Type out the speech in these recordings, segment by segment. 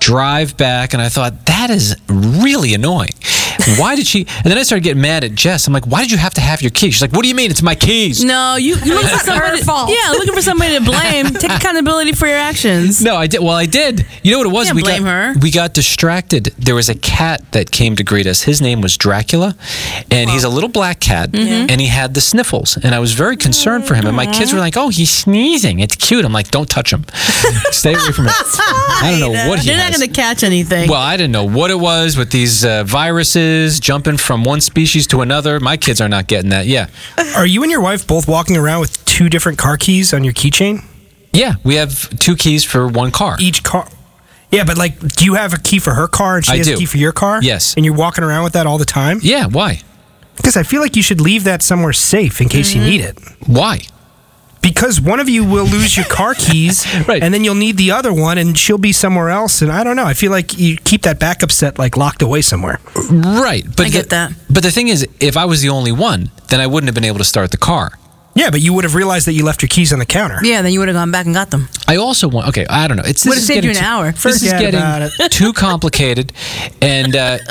drive back, and I thought, that is really annoying. Why did she? And then I started getting mad at Jess. I'm like, why did you have to have your keys? She's like, what do you mean? It's my keys. No, you look for somebody. Yeah, looking for somebody to blame. Take accountability for your actions. No, I did. Well, I did. You know what it was? Can't blame her. We got distracted. There was a cat that came to greet us. His name was Dracula, and he's a little black cat, and he had the sniffles. And I was very concerned for him. And my kids were like, oh, he's sneezing. It's cute. I'm like, don't touch him. Stay away from him. I don't know what he They're has. not going to catch anything. Well, I didn't know what it was with these viruses jumping from one species to another. My kids are not getting that. Yeah. Are you and your wife both walking around with 2 different car keys on your keychain? Yeah, we have 2 keys for one car. Each car. Yeah, but like, do you have a key for her car and she has a key for your car? Yes. And you're walking around with that all the time? Yeah, why? Because I feel like you should leave that somewhere safe in case you need it. Why? Because one of you will lose your car keys, Right. and then you'll need the other one, and she'll be somewhere else. And I don't know. I feel like you keep that backup set like locked away somewhere. Right. But I get that. But the thing is, if I was the only one, then I wouldn't have been able to start the car. Yeah, but you would have realized that you left your keys on the counter. Yeah, then you would have gone back and got them. I also want. Okay, I don't know. This Would have is saved you getting an hour. This is Forget about getting it. too complicated. And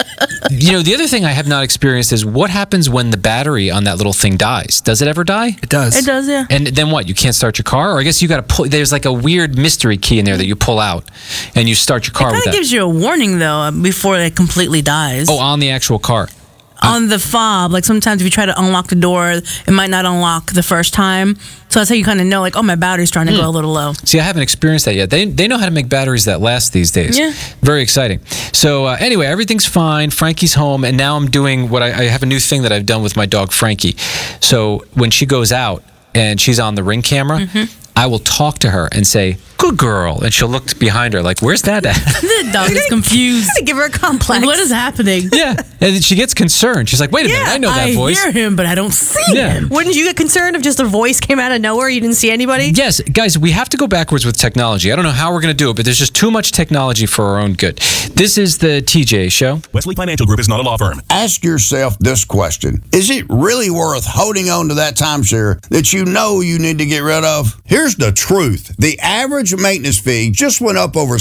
the other thing I have not experienced is what happens when the battery on that little thing dies. Does it ever die? It does. It does, yeah. And then what? You can't start your car, or I guess you got to pull. There's like a weird mystery key in there that you pull out, and you start your car It with kind of that. gives you a warning, though, before it completely dies. Oh, on the actual car. On the fob, like sometimes if you try to unlock the door, it might not unlock the first time. So that's how you kind of know, like, oh, my battery's trying to go a little low. See, I haven't experienced that yet. They know how to make batteries that last these days. Yeah. Very exciting. So anyway, everything's fine. Frankie's home, and now I'm doing what I have a new thing that I've done with my dog, Frankie. So when she goes out and she's on the Ring camera, I will talk to her and say, good girl. And she'll look behind her like, where's that at? The dog is confused. Give her a complex. Like, what is happening? Yeah. And then she gets concerned. She's like, wait a minute, I know that voice. I hear him, but I don't see Yeah. him. Wouldn't you get concerned if just a voice came out of nowhere, you didn't see anybody? Yes, guys, we have to go backwards with technology. I don't know how we're going to do it, but there's just too much technology for our own good. This is the TJ Show. Wesley Financial Group is not a law firm. Ask yourself this question. Is it really worth holding on to that timeshare that you know you need to get rid of? Here's the truth. The average maintenance fee just went up over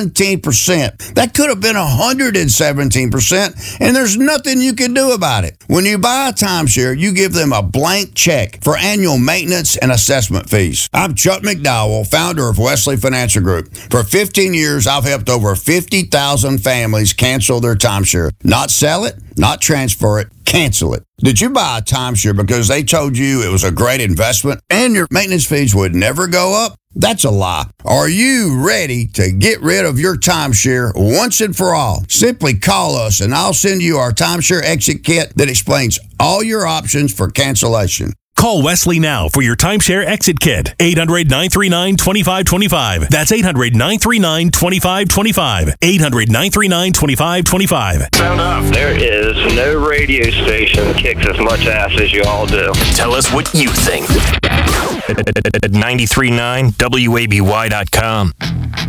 17%. That could have been 117%, and there's nothing you can do about it. When you buy a timeshare, you give them a blank check for annual maintenance and assessment fees. I'm Chuck McDowell, founder of Wesley Financial Group. For 15 years, I've helped over 50,000 families cancel their timeshare. Not sell it, not transfer it, cancel it. Did you buy a timeshare because they told you it was a great investment and your maintenance fees would never go up? That's a lie. Are you ready to get rid of your timeshare once and for all? Simply call us and I'll send you our timeshare exit kit that explains all your options for cancellation. Call Wesley now for your timeshare exit kit. 800-939-2525. That's 800-939-2525. 800-939-2525. Sound off. There is no radio station that kicks as much ass as you all do. Tell us what you think at 939WABY.com.